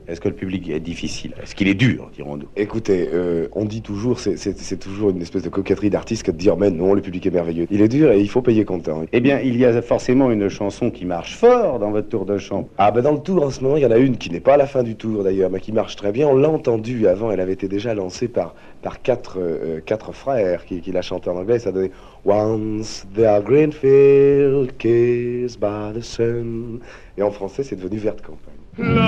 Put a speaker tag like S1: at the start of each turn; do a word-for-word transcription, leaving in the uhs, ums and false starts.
S1: Est-ce que le public est difficile? Est-ce qu'il est dur, dirons-nous?
S2: Écoutez, euh, on dit toujours, c'est- c'est c'est toujours une espèce de coquetterie d'artiste que de dire, mais non, le public est merveilleux. Il est dur et il faut payer comptant.
S1: Eh bien, il y a forcément une chanson qui marche fort dans votre tour de chant.
S2: Ah ben dans le tour en ce moment, il y en a une qui n'est pas à la fin du tour d'ailleurs, mais qui marche très bien. On l'a entendue avant, elle avait été déjà lancée par, par quatre, euh, quatre frères qui, qui la chantaient en anglais. Ça donnait Once there green field kissed by the sun. Et en français, c'est devenu Verte Campagne.